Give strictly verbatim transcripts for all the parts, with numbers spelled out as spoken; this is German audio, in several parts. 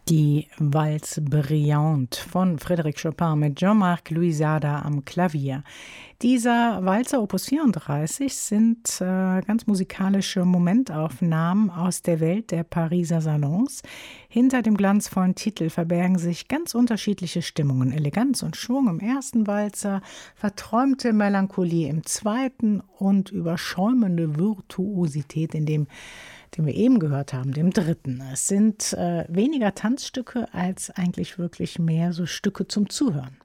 Die Valse Brillante von Frédéric Chopin mit Jean-Marc Louisada am Klavier. Dieser Walzer Opus vierunddreißig sind äh, ganz musikalische Momentaufnahmen aus der Welt der Pariser Salons. Hinter dem glanzvollen Titel verbergen sich ganz unterschiedliche Stimmungen. Eleganz und Schwung im ersten Walzer, verträumte Melancholie im zweiten und überschäumende Virtuosität in dem den wir eben gehört haben, dem dritten. Es sind äh, weniger Tanzstücke als eigentlich wirklich mehr so Stücke zum Zuhören.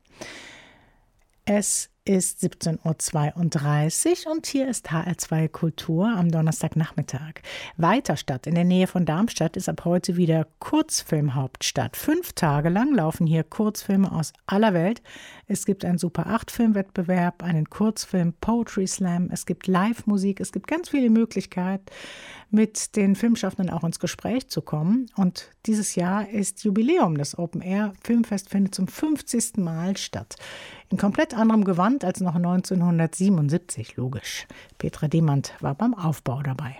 Es ist siebzehn Uhr zweiunddreißig und hier ist H R zwei Kultur am Donnerstagnachmittag. Weiterstadt in der Nähe von Darmstadt ist ab heute wieder Kurzfilmhauptstadt. Fünf Tage lang laufen hier Kurzfilme aus aller Welt. Es gibt einen Super acht Filmwettbewerb, einen Kurzfilm Poetry Slam, es gibt Live-Musik, es gibt ganz viele Möglichkeiten, mit den Filmschaffenden auch ins Gespräch zu kommen. Und dieses Jahr ist Jubiläum. Das Open Air Filmfest findet zum fünfzigsten Mal statt. In komplett anderem Gewand als noch neunzehnhundertsiebenundsiebzig, logisch. Petra Demand war beim Aufbau dabei.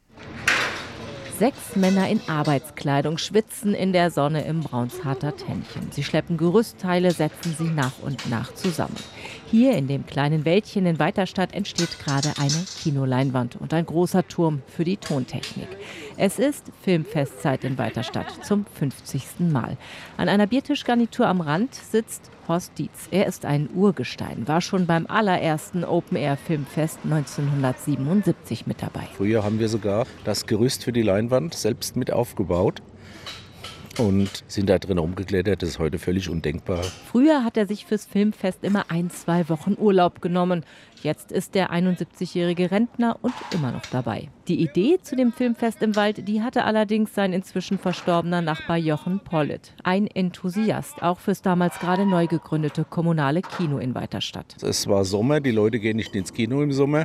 Sechs Männer in Arbeitskleidung schwitzen in der Sonne im Braunsharter Tennchen. Sie schleppen Gerüstteile, setzen sie nach und nach zusammen. Hier in dem kleinen Wäldchen in Weiterstadt entsteht gerade eine Kinoleinwand und ein großer Turm für die Tontechnik. Es ist Filmfestzeit in Weiterstadt zum fünfzigsten Mal. An einer Biertischgarnitur am Rand sitzt Horst Dietz. Er ist ein Urgestein, war schon beim allerersten Open-Air-Filmfest neunzehnhundertsiebenundsiebzig mit dabei. Früher haben wir sogar das Gerüst für die Leinwand selbst mit aufgebaut und sind da drin rumgeklettert. Das ist heute völlig undenkbar. Früher hat er sich fürs Filmfest immer ein, zwei Wochen Urlaub genommen. Jetzt ist der einundsiebzigjährige Rentner und immer noch dabei. Die Idee zu dem Filmfest im Wald, die hatte allerdings sein inzwischen verstorbener Nachbar Jochen Pollitt. Ein Enthusiast, auch fürs damals gerade neu gegründete kommunale Kino in Weiterstadt. Es war Sommer, die Leute gehen nicht ins Kino im Sommer.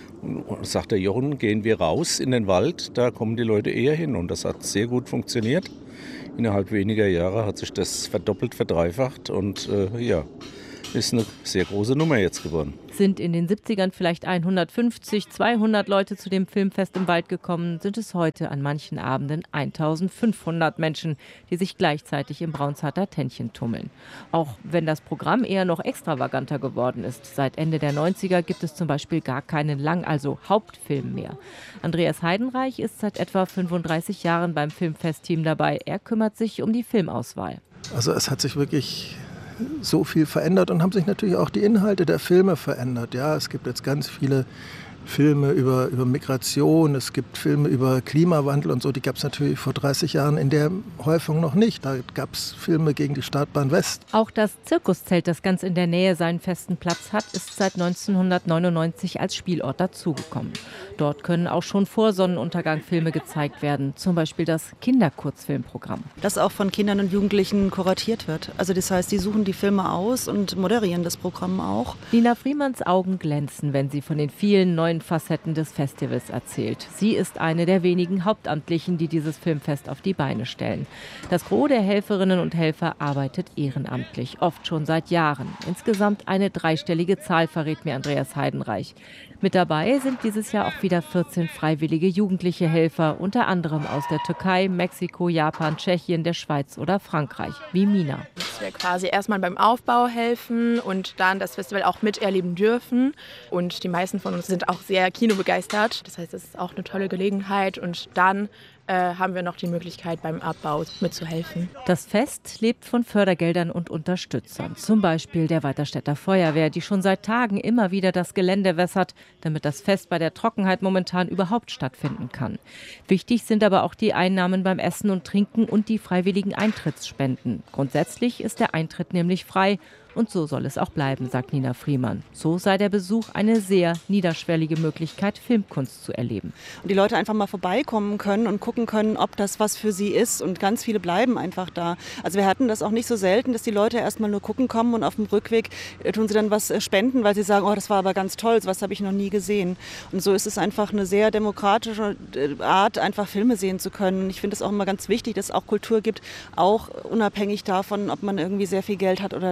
Und sagt der Jochen, gehen wir raus in den Wald, da kommen die Leute eher hin. Und das hat sehr gut funktioniert. Innerhalb weniger Jahre hat sich das verdoppelt, verdreifacht und äh, ja, ist eine sehr große Nummer jetzt geworden. Sind in den siebzigern vielleicht hundertfünfzig, zweihundert Leute zu dem Filmfest im Wald gekommen, sind es heute an manchen Abenden eintausendfünfhundert Menschen, die sich gleichzeitig im Braunsharter Tennchen tummeln. Auch wenn das Programm eher noch extravaganter geworden ist. Seit Ende der neunziger gibt es zum Beispiel gar keinen Lang-, also Hauptfilm mehr. Andreas Heidenreich ist seit etwa fünfunddreißig Jahren beim Filmfestteam dabei. Er kümmert sich um die Filmauswahl. Also es hat sich wirklich so viel verändert und haben sich natürlich auch die Inhalte der Filme verändert. Ja, es gibt jetzt ganz viele Filme über, über Migration, es gibt Filme über Klimawandel und so, die gab es natürlich vor dreißig Jahren in der Häufung noch nicht. Da gab es Filme gegen die Startbahn West. Auch das Zirkuszelt, das ganz in der Nähe seinen festen Platz hat, ist seit neunzehnhundertneunundneunzig als Spielort dazugekommen. Dort können auch schon vor Sonnenuntergang Filme gezeigt werden, zum Beispiel das Kinderkurzfilmprogramm. Das auch von Kindern und Jugendlichen kuratiert wird. Also das heißt, die suchen die Filme aus und moderieren das Programm auch. Nina Friemanns Augen glänzen, wenn sie von den vielen neuen Facetten des Festivals erzählt. Sie ist eine der wenigen Hauptamtlichen, die dieses Filmfest auf die Beine stellen. Das Gros der Helferinnen und Helfer arbeitet ehrenamtlich, oft schon seit Jahren. Insgesamt eine dreistellige Zahl, verrät mir Andreas Heidenreich. Mit dabei sind dieses Jahr auch wieder vierzehn freiwillige jugendliche Helfer, unter anderem aus der Türkei, Mexiko, Japan, Tschechien, der Schweiz oder Frankreich, wie Mina. Dass wir quasi erstmal beim Aufbau helfen und dann das Festival auch miterleben dürfen. Und die meisten von uns sind auch sehr kinobegeistert. Das heißt, es ist auch eine tolle Gelegenheit. Und dann äh, haben wir noch die Möglichkeit, beim Abbau mitzuhelfen. Das Fest lebt von Fördergeldern und Unterstützern. Zum Beispiel der Weiterstädter Feuerwehr, die schon seit Tagen immer wieder das Gelände wässert, damit das Fest bei der Trockenheit momentan überhaupt stattfinden kann. Wichtig sind aber auch die Einnahmen beim Essen und Trinken und die freiwilligen Eintrittsspenden. Grundsätzlich ist der Eintritt nämlich frei. Und so soll es auch bleiben, sagt Nina Friemann. So sei der Besuch eine sehr niederschwellige Möglichkeit, Filmkunst zu erleben. Und die Leute einfach mal vorbeikommen können und gucken können, ob das was für sie ist. Und ganz viele bleiben einfach da. Also wir hatten das auch nicht so selten, dass die Leute erstmal nur gucken kommen und auf dem Rückweg tun sie dann was spenden, weil sie sagen, oh, das war aber ganz toll, sowas habe ich noch nie gesehen. Und so ist es einfach eine sehr demokratische Art, einfach Filme sehen zu können. Und ich finde es auch immer ganz wichtig, dass es auch Kultur gibt, auch unabhängig davon, ob man irgendwie sehr viel Geld hat oder nicht.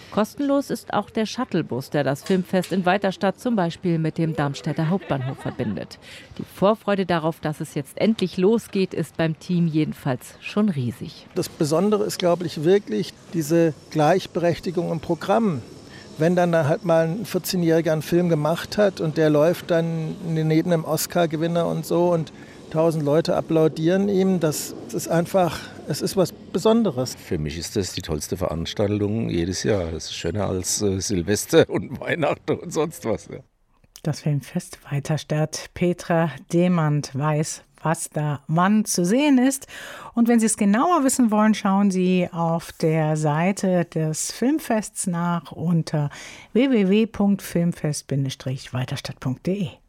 Kostenlos ist auch der Shuttlebus, der das Filmfest in Weiterstadt zum Beispiel mit dem Darmstädter Hauptbahnhof verbindet. Die Vorfreude darauf, dass es jetzt endlich losgeht, ist beim Team jedenfalls schon riesig. Das Besondere ist, glaube ich, wirklich diese Gleichberechtigung im Programm. Wenn dann halt mal ein vierzehnjähriger einen Film gemacht hat und der läuft dann neben einem Oscar-Gewinner und so und tausend Leute applaudieren ihm, das ist einfach, es ist was Besonderes. Für mich ist das die tollste Veranstaltung jedes Jahr. Das ist schöner als äh, Silvester und Weihnachten und sonst was. Ja. Das Filmfest Weiterstadt. Petra Demand weiß, was da wann zu sehen ist. Und wenn Sie es genauer wissen wollen, schauen Sie auf der Seite des Filmfests nach unter w w w punkt filmfest Bindestrich weiterstadt punkt de.